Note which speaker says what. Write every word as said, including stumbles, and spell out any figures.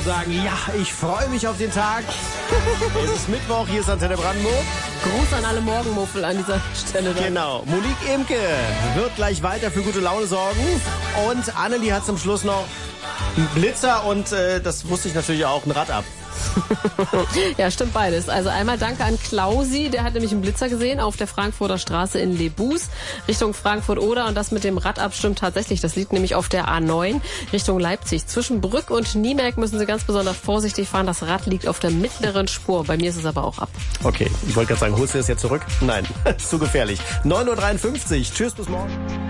Speaker 1: sagen, ja, ich freue mich auf den Tag. Es ist Mittwoch, hier ist Antenne Brandenburg.
Speaker 2: Gruß an alle Morgenmuffel an dieser Stelle. Dann.
Speaker 1: Genau, Monique Imke wird gleich weiter für gute Laune sorgen. Und Annelie hat zum Schluss noch einen Blitzer und, äh, das wusste ich natürlich auch, ein Rad ab.
Speaker 2: Ja, stimmt beides. Also einmal danke an Klausi, der hat nämlich einen Blitzer gesehen auf der Frankfurter Straße in Lebus Richtung Frankfurt-Oder und das mit dem Rad abstimmt tatsächlich. Das liegt nämlich auf der A neun Richtung Leipzig. Zwischen Brück und Niemerk müssen Sie ganz besonders vorsichtig fahren. Das Rad liegt auf der mittleren Spur. Bei mir ist es aber auch ab.
Speaker 1: Okay, ich wollte gerade sagen, holst du das jetzt zurück? Nein, zu gefährlich. neun Uhr dreiundfünfzig. Tschüss, bis morgen.